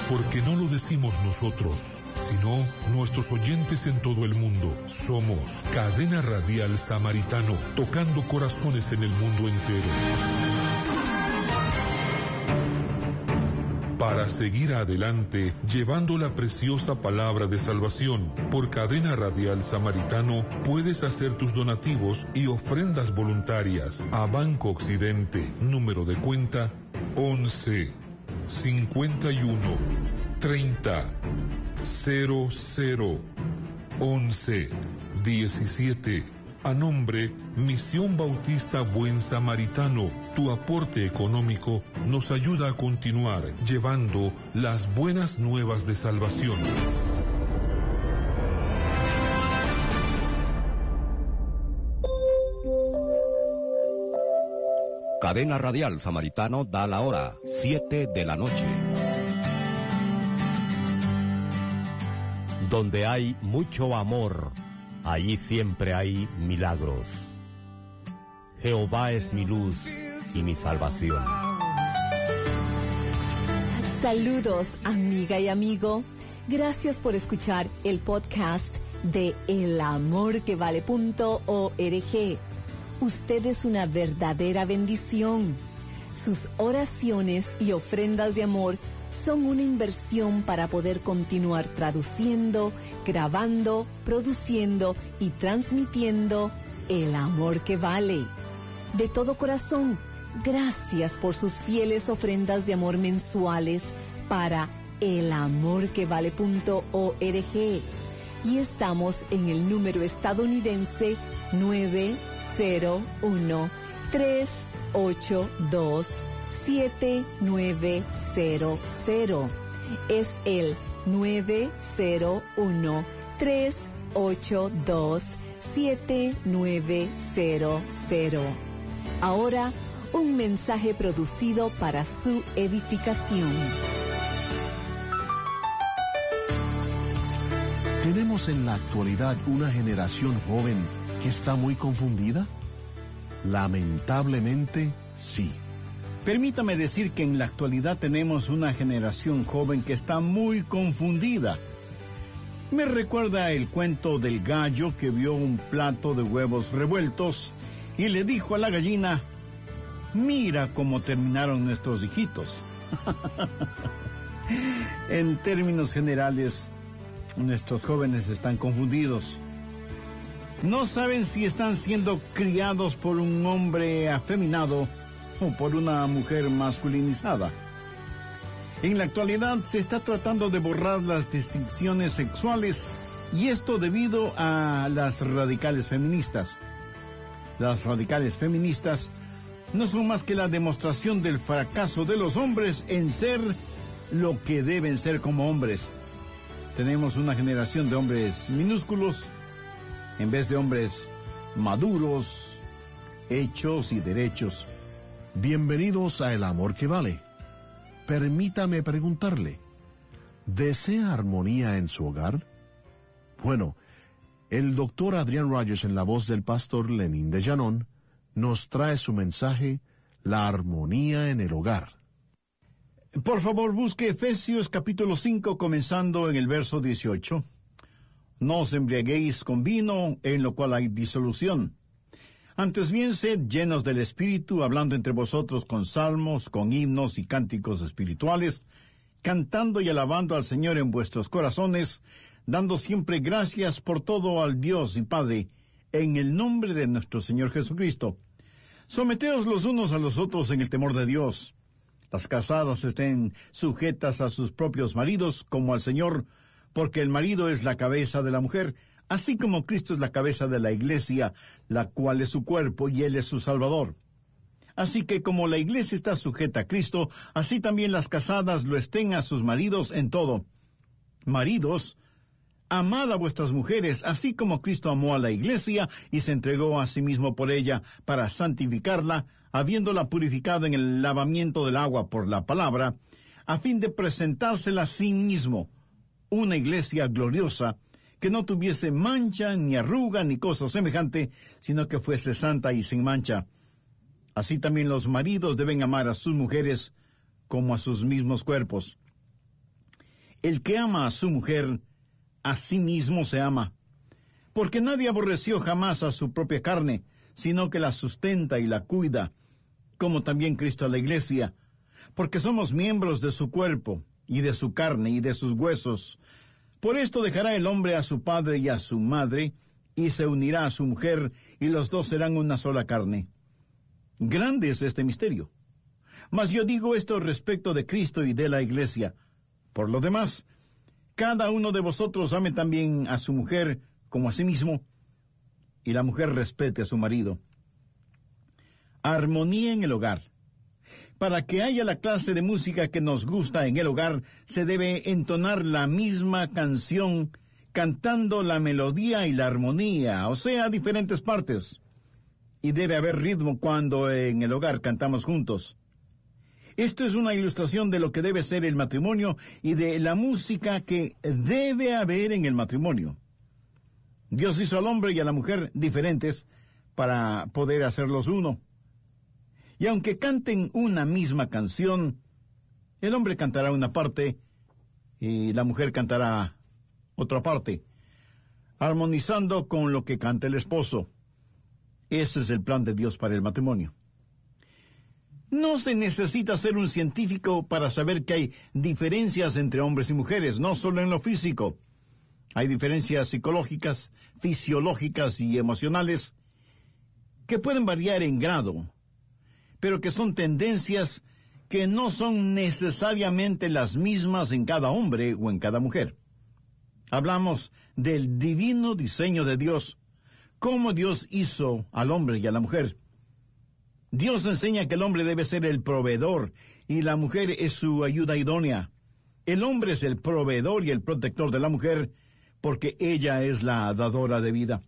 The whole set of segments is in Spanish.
porque no lo decimos nosotros, sino nuestros oyentes en todo el mundo. Somos Cadena Radial Samaritano, tocando corazones en el mundo entero. Para seguir adelante, llevando la preciosa palabra de salvación, por Cadena Radial Samaritano, puedes hacer tus donativos y ofrendas voluntarias a Banco Occidente, número de cuenta 11 51 30 00 11 17. A nombre Misión Bautista Buen Samaritano, tu aporte económico nos ayuda a continuar llevando las buenas nuevas de salvación. Cadena Radial Samaritano da la hora, 7 de la noche. Donde hay mucho amor, allí siempre hay milagros. Jehová es mi luz y mi salvación. Saludos, amiga y amigo. Gracias por escuchar el podcast de elamorquevale.org. Usted es una verdadera bendición. Sus oraciones y ofrendas de amor son una inversión para poder continuar traduciendo, grabando, produciendo y transmitiendo el amor que vale. De todo corazón, gracias por sus fieles ofrendas de amor mensuales para elamorquevale.org. Y estamos en el número estadounidense 901-382-7900. Es el 901-382-7900. Ahora, un mensaje producido para su edificación. ¿Tenemos en la actualidad una generación joven que está muy confundida? Lamentablemente, sí. Permítame decir que en la actualidad tenemos una generación joven que está muy confundida. Me recuerda el cuento del gallo que vio un plato de huevos revueltos y le dijo a la gallina: mira cómo terminaron nuestros hijitos. En términos generales, nuestros jóvenes están confundidos. No saben si están siendo criados por un hombre afeminado o por una mujer masculinizada. En la actualidad se está tratando de borrar las distinciones sexuales, y esto debido a las radicales feministas. Las radicales feministas no son más que la demostración del fracaso de los hombres en ser lo que deben ser como hombres. Tenemos una generación de hombres minúsculos en vez de hombres maduros, hechos y derechos. Bienvenidos a El Amor que Vale. Permítame preguntarle, ¿desea armonía en su hogar? Bueno, el doctor Adrián Rogers, en la voz del pastor Lenín de Llanón, nos trae su mensaje, La armonía en el hogar. Por favor, busque Efesios capítulo 5, comenzando en el verso 18. No os embriaguéis con vino, en lo cual hay disolución. Antes bien, sed llenos del Espíritu, hablando entre vosotros con salmos, con himnos y cánticos espirituales, cantando y alabando al Señor en vuestros corazones, dando siempre gracias por todo al Dios y Padre, en el nombre de nuestro Señor Jesucristo. Someteos los unos a los otros en el temor de Dios. Las casadas estén sujetas a sus propios maridos, como al Señor, porque el marido es la cabeza de la mujer, así como Cristo es la cabeza de la iglesia, la cual es su cuerpo y Él es su Salvador. Así que como la iglesia está sujeta a Cristo, así también las casadas lo estén a sus maridos en todo. Maridos, amad a vuestras mujeres, así como Cristo amó a la iglesia y se entregó a sí mismo por ella para santificarla, habiéndola purificado en el lavamiento del agua por la palabra, a fin de presentársela a sí mismo, una iglesia gloriosa, que no tuviese mancha, ni arruga, ni cosa semejante, sino que fuese santa y sin mancha. Así también los maridos deben amar a sus mujeres como a sus mismos cuerpos. El que ama a su mujer, a sí mismo se ama. Porque nadie aborreció jamás a su propia carne, sino que la sustenta y la cuida, como también Cristo a la iglesia, porque somos miembros de su cuerpo, y de su carne, y de sus huesos. Por esto dejará el hombre a su padre y a su madre, y se unirá a su mujer, y los dos serán una sola carne. Grande es este misterio. Mas yo digo esto respecto de Cristo y de la iglesia. Por lo demás, cada uno de vosotros ame también a su mujer como a sí mismo, y la mujer respete a su marido. Armonía en el hogar. Para que haya la clase de música que nos gusta en el hogar, se debe entonar la misma canción, cantando la melodía y la armonía, o sea, diferentes partes. Y debe haber ritmo cuando en el hogar cantamos juntos. Esto es una ilustración de lo que debe ser el matrimonio y de la música que debe haber en el matrimonio. Dios hizo al hombre y a la mujer diferentes para poder hacerlos uno. Y aunque canten una misma canción, el hombre cantará una parte y la mujer cantará otra parte, armonizando con lo que canta el esposo. Ese es el plan de Dios para el matrimonio. No se necesita ser un científico para saber que hay diferencias entre hombres y mujeres, no solo en lo físico. Hay diferencias psicológicas, fisiológicas y emocionales que pueden variar en grado, pero que son tendencias que no son necesariamente las mismas en cada hombre o en cada mujer. Hablamos del divino diseño de Dios, cómo Dios hizo al hombre y a la mujer. Dios enseña que el hombre debe ser el proveedor y la mujer es su ayuda idónea. El hombre es el proveedor y el protector de la mujer porque ella es la dadora de vida.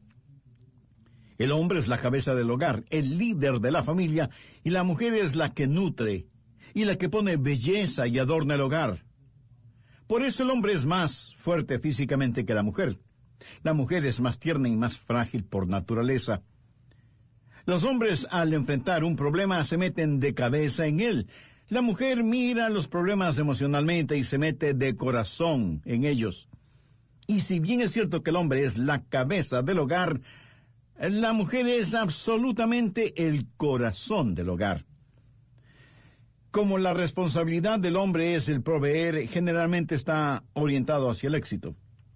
El hombre es la cabeza del hogar, el líder de la familia, y la mujer es la que nutre y la que pone belleza y adorna el hogar. Por eso el hombre es más fuerte físicamente que la mujer. La mujer es más tierna y más frágil por naturaleza. Los hombres, al enfrentar un problema, se meten de cabeza en él. La mujer mira los problemas emocionalmente y se mete de corazón en ellos. Y si bien es cierto que el hombre es la cabeza del hogar, la mujer es absolutamente el corazón del hogar. Como la responsabilidad del hombre es el proveer, generalmente está orientado hacia el éxito.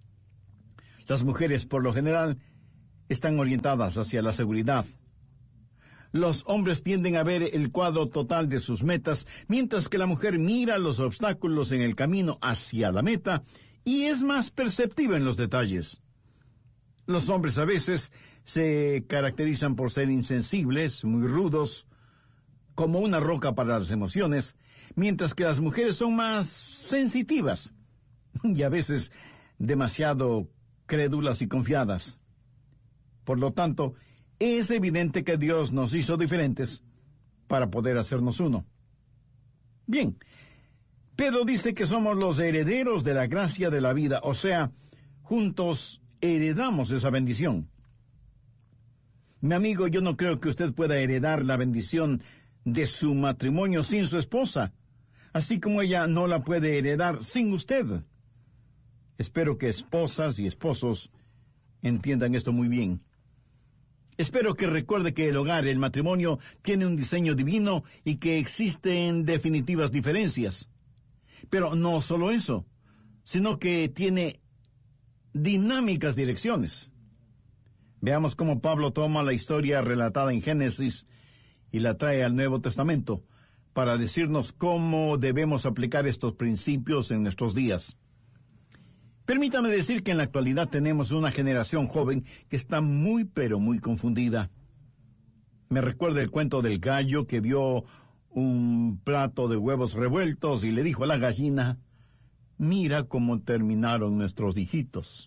Las mujeres, por lo general, están orientadas hacia la seguridad. Los hombres tienden a ver el cuadro total de sus metas, mientras que la mujer mira los obstáculos en el camino hacia la meta y es más perceptiva en los detalles. Los hombres a veces se caracterizan por ser insensibles, muy rudos, como una roca para las emociones, mientras que las mujeres son más sensitivas y a veces demasiado crédulas y confiadas. Por lo tanto, es evidente que Dios nos hizo diferentes para poder hacernos uno. Bien, Pedro dice que somos los herederos de la gracia de la vida, o sea, juntos heredamos esa bendición. Mi amigo, yo no creo que usted pueda heredar la bendición de su matrimonio sin su esposa, así como ella no la puede heredar sin usted. Espero que esposas y esposos entiendan esto muy bien. Espero que recuerde que el hogar, el matrimonio, tiene un diseño divino y que existen definitivas diferencias. Pero no solo eso, sino que tiene dinámicas direcciones. Veamos cómo Pablo toma la historia relatada en Génesis y la trae al Nuevo Testamento para decirnos cómo debemos aplicar estos principios en nuestros días. Permítame decir que en la actualidad tenemos una generación joven que está muy pero muy confundida. Me recuerda el cuento del gallo que vio un plato de huevos revueltos y le dijo a la gallina: mira cómo terminaron nuestros hijitos.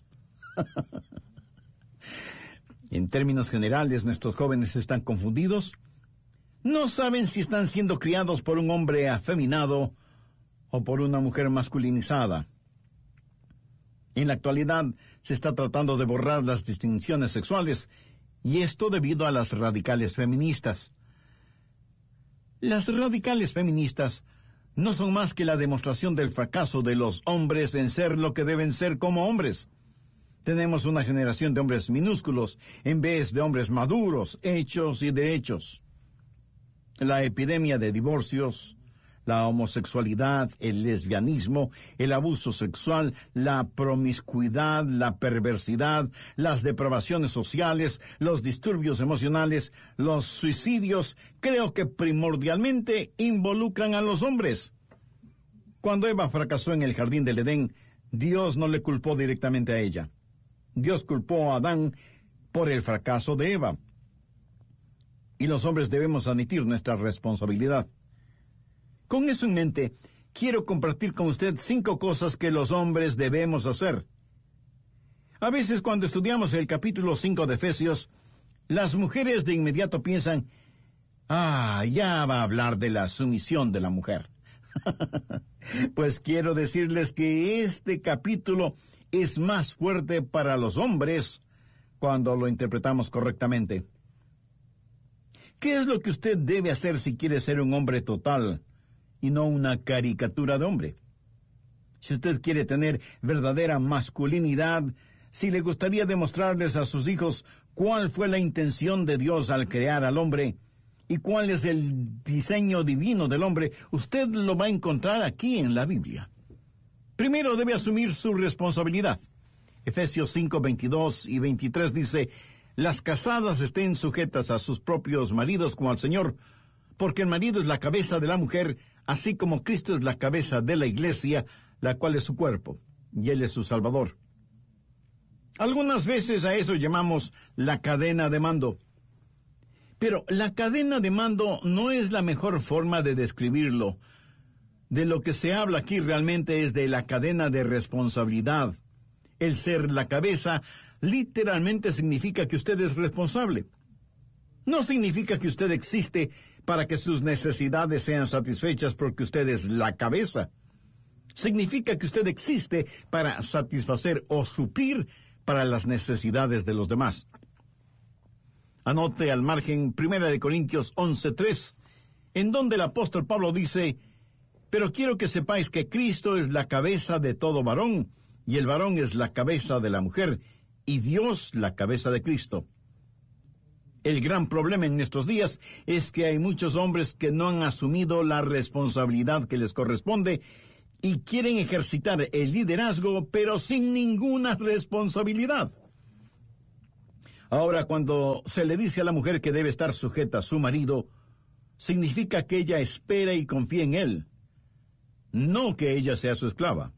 En términos generales, nuestros jóvenes están confundidos. No saben si están siendo criados por un hombre afeminado o por una mujer masculinizada. En la actualidad se está tratando de borrar las distinciones sexuales, y esto debido a las radicales feministas. Las radicales feministas no son más que la demostración del fracaso de los hombres en ser lo que deben ser como hombres. Tenemos una generación de hombres minúsculos en vez de hombres maduros, hechos y derechos. La epidemia de divorcios, la homosexualidad, el lesbianismo, el abuso sexual, la promiscuidad, la perversidad, las depravaciones sociales, los disturbios emocionales, los suicidios, creo que primordialmente involucran a los hombres. Cuando Eva fracasó en el jardín del Edén, Dios no le culpó directamente a ella. Dios culpó a Adán por el fracaso de Eva. Y los hombres debemos admitir nuestra responsabilidad. Con eso en mente, quiero compartir con usted 5 cosas que los hombres debemos hacer. A veces cuando estudiamos el capítulo 5 de Efesios, las mujeres de inmediato piensan, ya va a hablar de la sumisión de la mujer. Pues quiero decirles que este capítulo es más fuerte para los hombres cuando lo interpretamos correctamente. ¿Qué es lo que usted debe hacer si quiere ser un hombre total y no una caricatura de hombre? Si usted quiere tener verdadera masculinidad, si le gustaría demostrarles a sus hijos cuál fue la intención de Dios al crear al hombre y cuál es el diseño divino del hombre, usted lo va a encontrar aquí en la Biblia. Primero debe asumir su responsabilidad. Efesios 5, 22 y 23 dice, las casadas estén sujetas a sus propios maridos como al Señor, porque el marido es la cabeza de la mujer, así como Cristo es la cabeza de la iglesia, la cual es su cuerpo, y Él es su Salvador. Algunas veces a eso llamamos la cadena de mando. Pero la cadena de mando no es la mejor forma de describirlo. De lo que se habla aquí realmente es de la cadena de responsabilidad. El ser la cabeza literalmente significa que usted es responsable. No significa que usted existe para que sus necesidades sean satisfechas porque usted es la cabeza. Significa que usted existe para satisfacer o suplir para las necesidades de los demás. Anote al margen 1 Corintios 11:3, en donde el apóstol Pablo dice, pero quiero que sepáis que Cristo es la cabeza de todo varón, y el varón es la cabeza de la mujer, y Dios la cabeza de Cristo. El gran problema en estos días es que hay muchos hombres que no han asumido la responsabilidad que les corresponde y quieren ejercitar el liderazgo, pero sin ninguna responsabilidad. Ahora, cuando se le dice a la mujer que debe estar sujeta a su marido, significa que ella espera y confía en él, no que ella sea su esclava.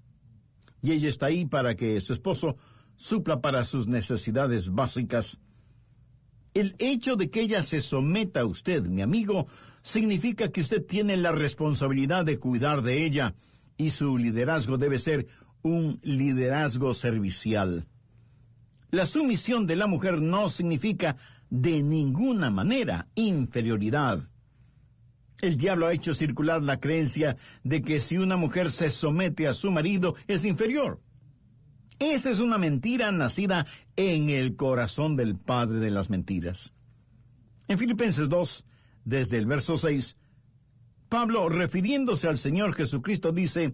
Y ella está ahí para que su esposo supla para sus necesidades básicas. El hecho de que ella se someta a usted, mi amigo, significa que usted tiene la responsabilidad de cuidar de ella, y su liderazgo debe ser un liderazgo servicial. La sumisión de la mujer no significa de ninguna manera inferioridad. El diablo ha hecho circular la creencia de que si una mujer se somete a su marido es inferior. Esa es una mentira nacida en el corazón del padre de las mentiras. En Filipenses 2, desde el verso 6, Pablo, refiriéndose al Señor Jesucristo, dice,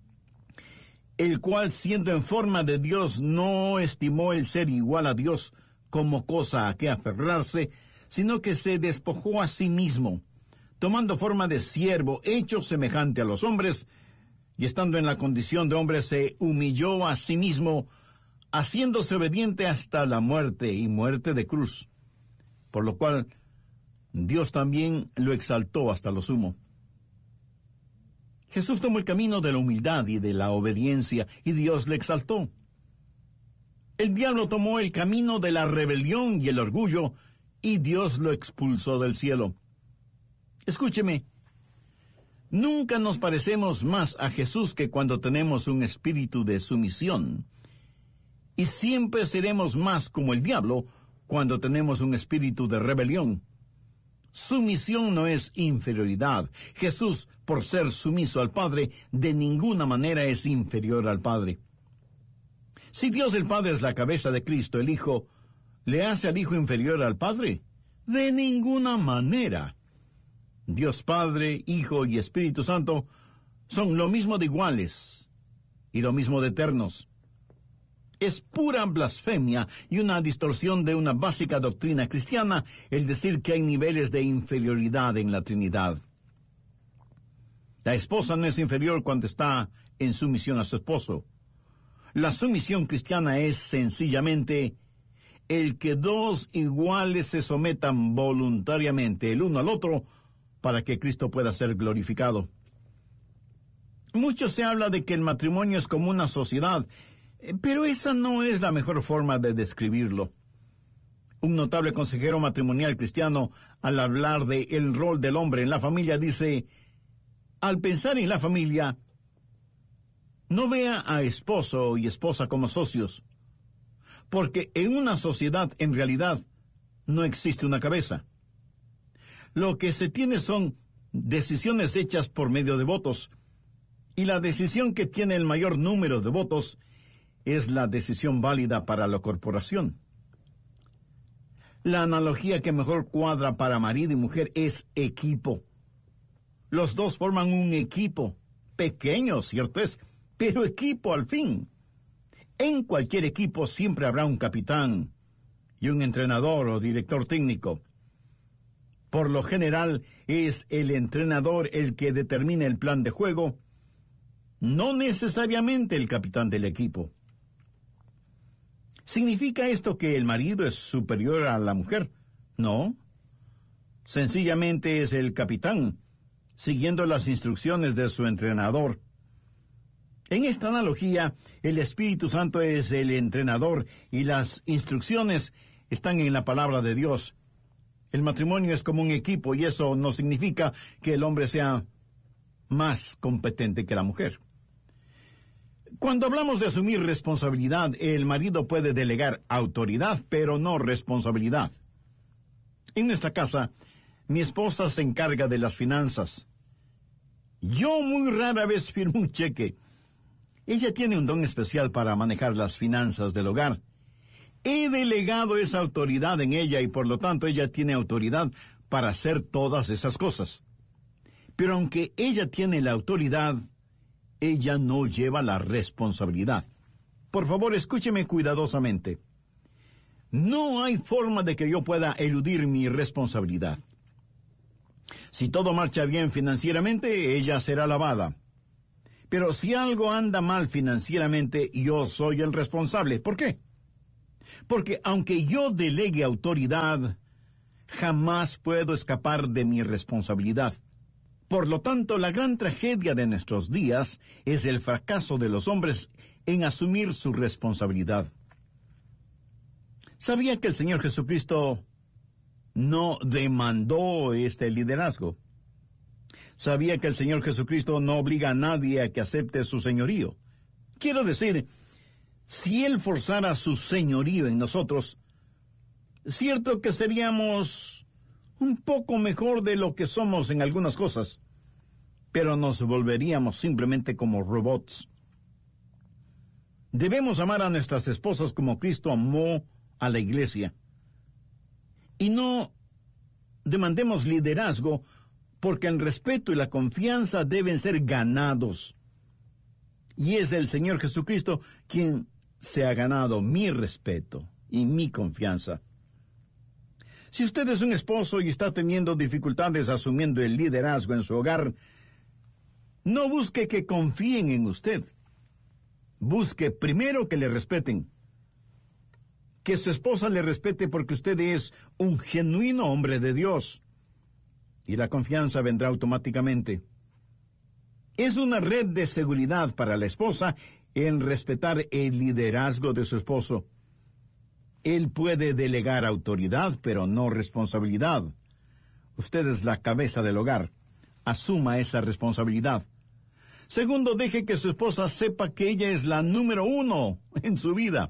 el cual, siendo en forma de Dios, no estimó el ser igual a Dios como cosa a que aferrarse, sino que se despojó a sí mismo, tomando forma de siervo, hecho semejante a los hombres, y estando en la condición de hombre se humilló a sí mismo, haciéndose obediente hasta la muerte y muerte de cruz, por lo cual Dios también lo exaltó hasta lo sumo. Jesús tomó el camino de la humildad y de la obediencia, y Dios le exaltó. El diablo tomó el camino de la rebelión y el orgullo, y Dios lo expulsó del cielo. Escúcheme, nunca nos parecemos más a Jesús que cuando tenemos un espíritu de sumisión, y siempre seremos más como el diablo cuando tenemos un espíritu de rebelión. Sumisión no es inferioridad. Jesús, por ser sumiso al Padre, de ninguna manera es inferior al Padre. Si Dios el Padre es la cabeza de Cristo, el Hijo, ¿le hace al Hijo inferior al Padre? De ninguna manera. Dios Padre, Hijo y Espíritu Santo son lo mismo de iguales y lo mismo de eternos. Es pura blasfemia y una distorsión de una básica doctrina cristiana el decir que hay niveles de inferioridad en la Trinidad. La esposa no es inferior cuando está en sumisión a su esposo. La sumisión cristiana es sencillamente el que dos iguales se sometan voluntariamente el uno al otro para que Cristo pueda ser glorificado. Mucho se habla de que el matrimonio es como una sociedad, pero esa no es la mejor forma de describirlo. Un notable consejero matrimonial cristiano, al hablar de el rol del hombre en la familia, dice: al pensar en la familia, no vea a esposo y esposa como socios, porque en una sociedad en realidad no existe una cabeza. Lo que se tiene son decisiones hechas por medio de votos, y la decisión que tiene el mayor número de votos es la decisión válida para la corporación. La analogía que mejor cuadra para marido y mujer es equipo. Los dos forman un equipo, pequeño, cierto es, pero equipo al fin. En cualquier equipo siempre habrá un capitán y un entrenador o director técnico. Por lo general es el entrenador el que determina el plan de juego, no necesariamente el capitán del equipo. ¿Significa esto que el marido es superior a la mujer? No. Sencillamente es el capitán, siguiendo las instrucciones de su entrenador. En esta analogía, el Espíritu Santo es el entrenador y las instrucciones están en la palabra de Dios. El matrimonio es como un equipo y eso no significa que el hombre sea más competente que la mujer. Cuando hablamos de asumir responsabilidad, el marido puede delegar autoridad, pero no responsabilidad. En nuestra casa, mi esposa se encarga de las finanzas. Yo muy rara vez firmo un cheque. Ella tiene un don especial para manejar las finanzas del hogar. He delegado esa autoridad en ella y por lo tanto ella tiene autoridad para hacer todas esas cosas. Pero aunque ella tiene la autoridad, ella no lleva la responsabilidad. Por favor, escúcheme cuidadosamente. No hay forma de que yo pueda eludir mi responsabilidad. Si todo marcha bien financieramente, ella será alabada. Pero si algo anda mal financieramente, yo soy el responsable. ¿Por qué? Porque aunque yo delegue autoridad, jamás puedo escapar de mi responsabilidad. Por lo tanto, la gran tragedia de nuestros días es el fracaso de los hombres en asumir su responsabilidad. ¿Sabía que el Señor Jesucristo no demandó este liderazgo? ¿Sabía que el Señor Jesucristo no obliga a nadie a que acepte su señorío? Quiero decir, si Él forzara su señorío en nosotros, cierto que seríamos un poco mejor de lo que somos en algunas cosas, pero nos volveríamos simplemente como robots. Debemos amar a nuestras esposas como Cristo amó a la iglesia. Y no demandemos liderazgo, porque el respeto y la confianza deben ser ganados. Y es el Señor Jesucristo quien se ha ganado mi respeto y mi confianza. Si usted es un esposo y está teniendo dificultades asumiendo el liderazgo en su hogar, no busque que confíen en usted. Busque primero que le respeten. Que su esposa le respete porque usted es un genuino hombre de Dios. Y la confianza vendrá automáticamente. Es una red de seguridad para la esposa en respetar el liderazgo de su esposo. Él puede delegar autoridad, pero no responsabilidad. Usted es la cabeza del hogar. Asuma esa responsabilidad. Segundo, deje que su esposa sepa que ella es la número 1 en su vida.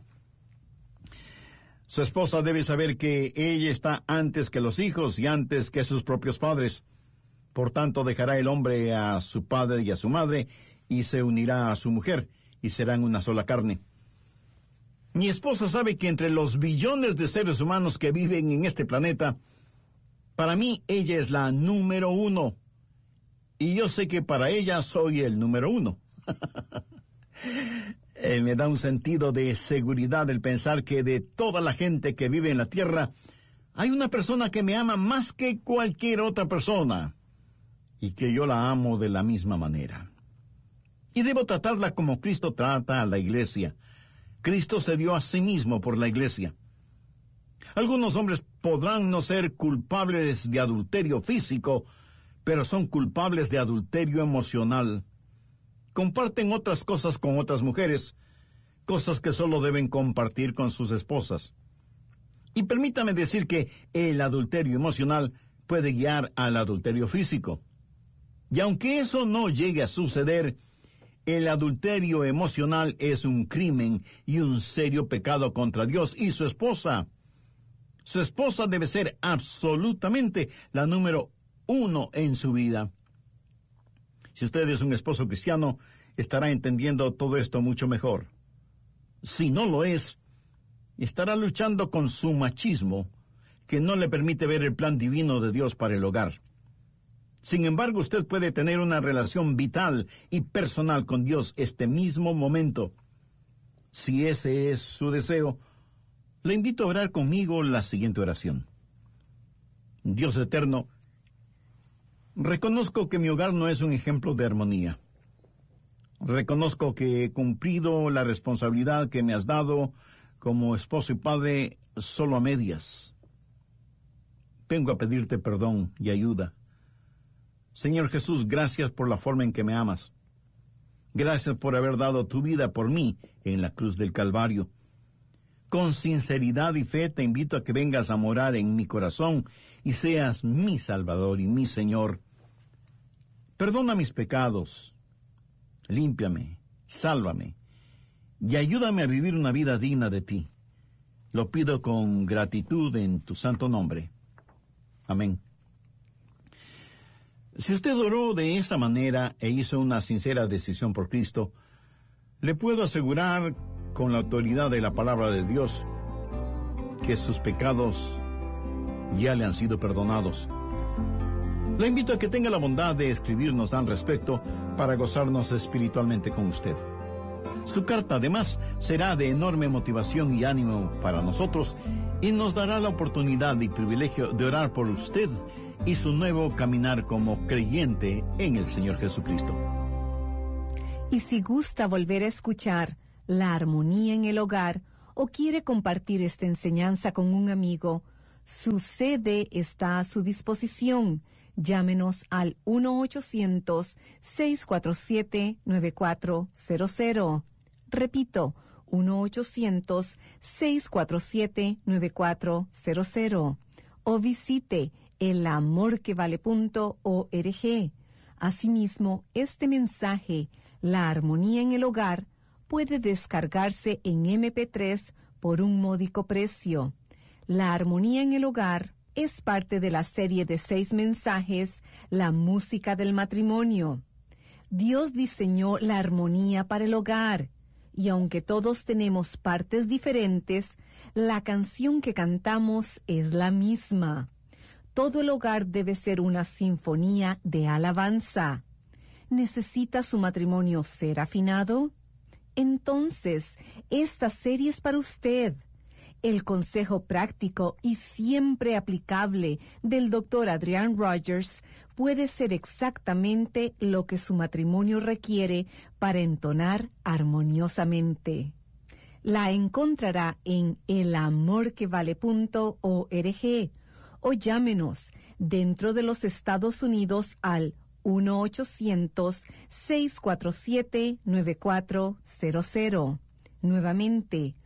Su esposa debe saber que ella está antes que los hijos y antes que sus propios padres. Por tanto, dejará el hombre a su padre y a su madre y se unirá a su mujer y serán una sola carne. Mi esposa sabe que entre los billones de seres humanos que viven en este planeta, Para mí, ella es la número 1. Y yo sé que para ella soy el número 1. Me da un sentido de seguridad el pensar que de toda la gente que vive en la tierra, hay una persona que me ama más que cualquier otra persona, y que yo la amo de la misma manera. Y debo tratarla como Cristo trata a la iglesia. Cristo se dio a sí mismo por la iglesia. Algunos hombres podrán no ser culpables de adulterio físico, pero son culpables de adulterio emocional. Comparten otras cosas con otras mujeres, cosas que solo deben compartir con sus esposas. Y permítame decir que el adulterio emocional puede guiar al adulterio físico. Y aunque eso no llegue a suceder, el adulterio emocional es un crimen y un serio pecado contra Dios y su esposa. Su esposa debe ser absolutamente la número 1 en su vida. Si usted es un esposo cristiano, estará entendiendo todo esto mucho mejor. Si no lo es, estará luchando con su machismo, que no le permite ver el plan divino de Dios para el hogar. Sin embargo, usted puede tener una relación vital y personal con Dios este mismo momento. Si ese es su deseo, le invito a orar conmigo la siguiente oración. Dios eterno, reconozco que mi hogar no es un ejemplo de armonía. Reconozco que he cumplido la responsabilidad que me has dado como esposo y padre solo a medias. Vengo a pedirte perdón y ayuda. Señor Jesús, gracias por la forma en que me amas. Gracias por haber dado tu vida por mí en la cruz del Calvario. Con sinceridad y fe te invito a que vengas a morar en mi corazón y seas mi Salvador y mi Señor. Perdona mis pecados, límpiame, sálvame y ayúdame a vivir una vida digna de ti. Lo pido con gratitud en tu santo nombre. Amén. Si usted oró de esa manera e hizo una sincera decisión por Cristo, le puedo asegurar con la autoridad de la palabra de Dios que sus pecados ya le han sido perdonados. Le invito a que tenga la bondad de escribirnos al respecto para gozarnos espiritualmente con usted. Su carta, además, será de enorme motivación y ánimo para nosotros y nos dará la oportunidad y privilegio de orar por usted y su nuevo caminar como creyente en el Señor Jesucristo. Y si gusta volver a escuchar La Armonía en el Hogar o quiere compartir esta enseñanza con un amigo, su CD está a su disposición. Llámenos al 1-800-647-9400. Repito, 1-800-647-9400. O visite elamorquevale.org. Asimismo, este mensaje, La Armonía en el Hogar, puede descargarse en MP3 por un módico precio. La Armonía en el Hogar es parte de la serie de 6 mensajes, La Música del Matrimonio. Dios diseñó la armonía para el hogar, y aunque todos tenemos partes diferentes, la canción que cantamos es la misma. Todo el hogar debe ser una sinfonía de alabanza. ¿Necesita su matrimonio ser afinado? Entonces, esta serie es para usted. El consejo práctico y siempre aplicable del Dr. Adrian Rogers puede ser exactamente lo que su matrimonio requiere para entonar armoniosamente. La encontrará en elamorquevale.org o llámenos dentro de los Estados Unidos al 1-800-647-9400. Nuevamente,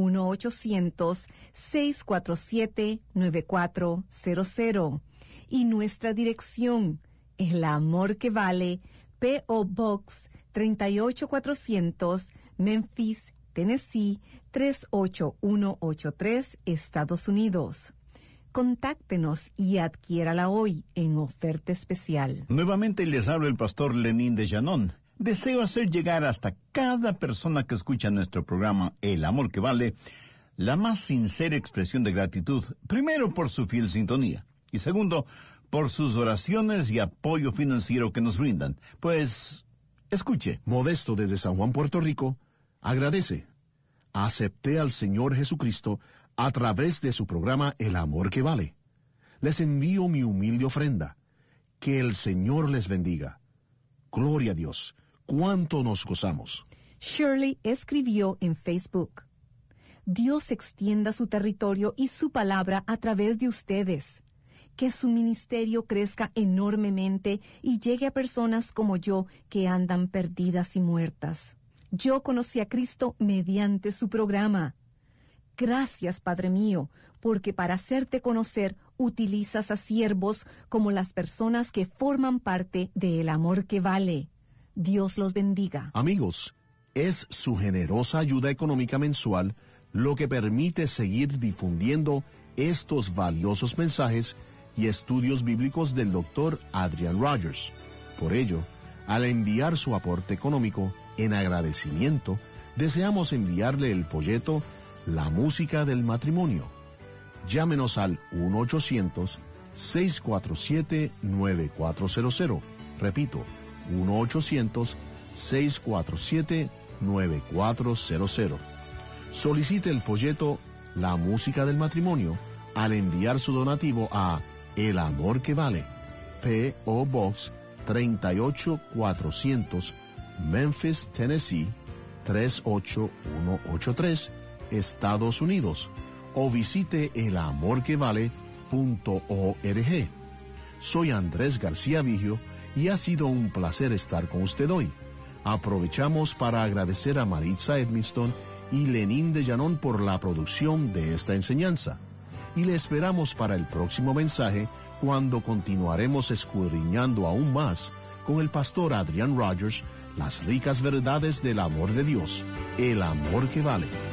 1-800-647-9400. Y nuestra dirección, El Amor que Vale, P.O. Box 38400, Memphis, Tennessee 38183, Estados Unidos. Contáctenos y adquiérala hoy en oferta especial. Nuevamente les habla el pastor Lenín de Llanón. Deseo hacer llegar hasta cada persona que escucha nuestro programa El Amor que Vale la más sincera expresión de gratitud, primero por su fiel sintonía, Y segundo, por sus oraciones y apoyo financiero que nos brindan. Pues, escuche. Modesto desde San Juan, Puerto Rico, agradece. Acepté al Señor Jesucristo a través de su programa El Amor que Vale. Les envío mi humilde ofrenda. Que el Señor les bendiga. Gloria a Dios. Cuánto nos gozamos. Shirley escribió en Facebook: Dios extienda su territorio y su palabra a través de ustedes. Que su ministerio crezca enormemente y llegue a personas como yo que andan perdidas y muertas. Yo conocí a Cristo mediante su programa. Gracias, Padre mío, porque para hacerte conocer utilizas a siervos como las personas que forman parte de El Amor que Vale. Dios los bendiga. Amigos, es su generosa ayuda económica mensual lo que permite seguir difundiendo estos valiosos mensajes y estudios bíblicos del Dr. Adrian Rogers. Por ello, al enviar su aporte económico, en agradecimiento, deseamos enviarle el folleto La Música del Matrimonio. Llámenos al 1-800-647-9400. Repito, 1-800-647-9400. Solicite el folleto La Música del Matrimonio al enviar su donativo a El Amor que Vale, P.O. Box 38400, Memphis, Tennessee 38183, Estados Unidos, o visite elamorquevale.org. Soy Andrés García Vigio y ha sido un placer estar con usted hoy. Aprovechamos para agradecer a Maritza Edmiston y Lenín de Llanón por la producción de esta enseñanza. Y le esperamos para el próximo mensaje, cuando continuaremos escudriñando aún más con el pastor Adrian Rogers las ricas verdades del amor de Dios, el amor que vale.